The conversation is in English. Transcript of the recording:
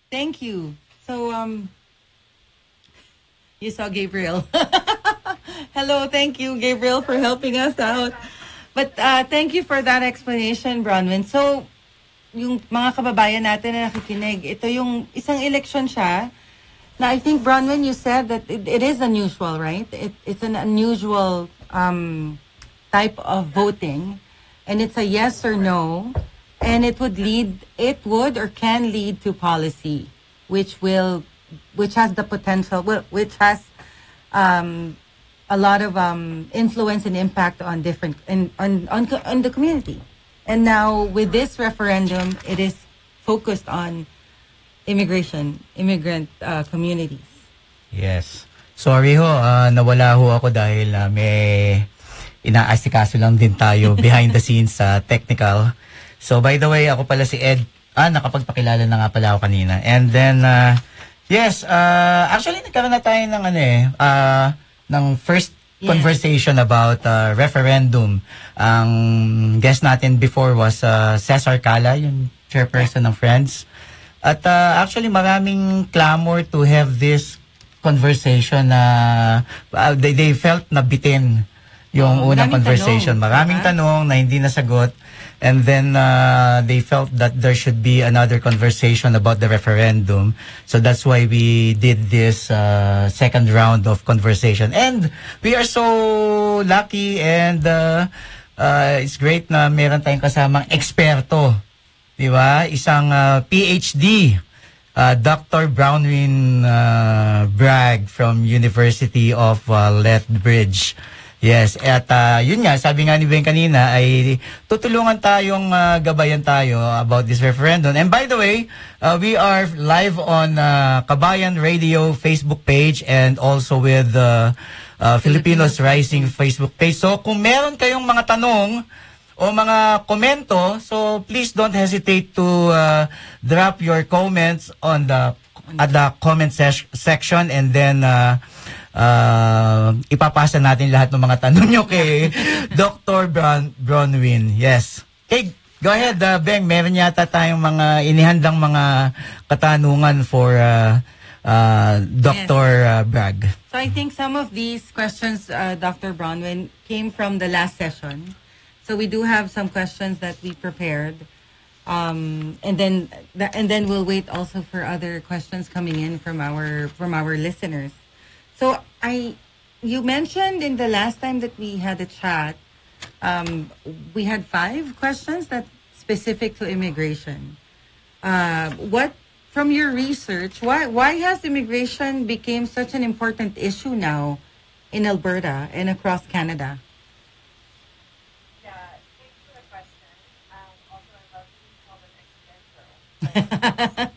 Thank you. So, you saw Gabriel. Hello, thank you, Gabriel, for helping us out. But thank you for that explanation, Bronwyn. So, yung mga kababayan natin na nakikinig, ito yung isang election siya na I think, Bronwyn, you said that it is unusual, right? It's an unusual type of voting. And it's a yes or no. And it would or can lead to policy, which has the potential, which has a lot of influence and impact on on the community. And now with this referendum, it is focused on immigrant communities. Yes. Sorry ho, nawala ho ako dahil may inaasikaso lang din tayo behind the scenes sa technical. So by the way, ako pala si Ed. Nakapagpakilala na nga pala ako kanina. And then, yes, actually nagkaroon na tayo ng ng first conversation about referendum. Ang guest natin before was Cesar Cala, yung chairperson ng Friends. At actually maraming clamor to have this conversation na they felt na bitin yung unang conversation. Maraming tanong na hindi nasagot. And then they felt that there should be another conversation about the referendum. So that's why we did this second round of conversation. And we are so lucky and it's great na meron tayong kasamang eksperto. Di ba? Isang PhD, Dr. Bronwyn Bragg from University of Lethbridge. Yes, at yun nga, sabi nga ni Ben kanina ay tutulungan tayong gabayan tayo about this referendum. And by the way, we are live on Kabayan Radio Facebook page and also with Filipinos Rising Facebook page. So kung meron kayong mga tanong o mga komento, so please don't hesitate to drop your comments on at the comment section, and then ipapasa natin lahat ng mga tanong nyo kay Dr. Bronwyn. Yes. Okay, go ahead, Beng. Meron yata tayong mga inihandang mga katanungan for Dr. Bragg. So I think some of these questions, Dr. Bronwyn, came from the last session. So we do have some questions that we prepared. And then we'll wait also for other questions coming in from our listeners. So you mentioned in the last time that we had a chat, we had 5 questions that specific to immigration. What from your research, why has immigration become such an important issue now in Alberta and across Canada? Yeah, thanks for the question. Also, I love being called an extender.